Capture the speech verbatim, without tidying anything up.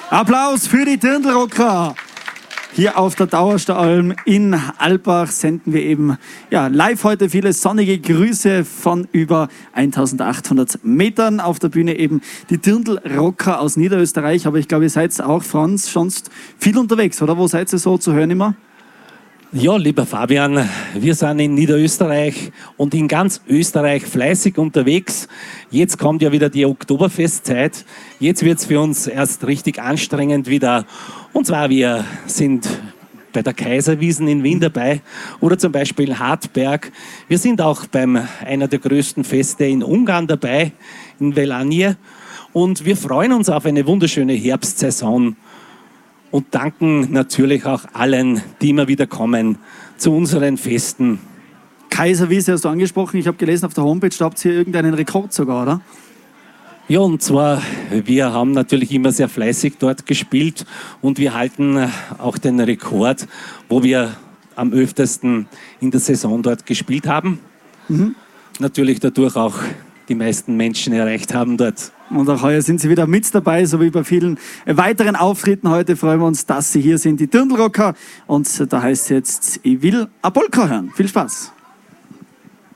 Applaus für die Dirndlrocker! Hier auf der Dauerstalm in Alpbach senden wir eben ja, live heute viele sonnige Grüße von über eintausendachthundert Metern. Auf der Bühne eben die Dirndlrocker aus Niederösterreich. Aber ich glaube, ihr seid auch, Franz, sonst viel unterwegs, oder? Wo seid ihr so zu hören immer? Ja, lieber Fabian, wir sind in Niederösterreich und in ganz Österreich fleißig unterwegs. Jetzt kommt ja wieder die Oktoberfestzeit. Jetzt wird es für uns erst richtig anstrengend wieder. Und zwar, wir sind bei der Kaiserwiesen in Wien dabei oder zum Beispiel in Hartberg. Wir sind auch beim einer der größten Feste in Ungarn dabei, in Velanje. Und wir freuen uns auf eine wunderschöne Herbstsaison. Und danken natürlich auch allen, die immer wieder kommen zu unseren Festen. Kaiserwiese hast du angesprochen. Ich habe gelesen auf der Homepage, da habt ihr irgendeinen Rekord sogar, oder? Ja, und zwar, wir haben natürlich immer sehr fleißig dort gespielt und wir halten auch den Rekord, wo wir am öftesten in der Saison dort gespielt haben. Mhm. Natürlich dadurch auch die meisten Menschen erreicht haben dort. Und auch heuer sind Sie wieder mit dabei, so wie bei vielen weiteren Auftritten. Heute freuen wir uns, dass Sie hier sind, die Dirndlrocker. Und da heißt es jetzt, ich will a Polka hören. Viel Spaß!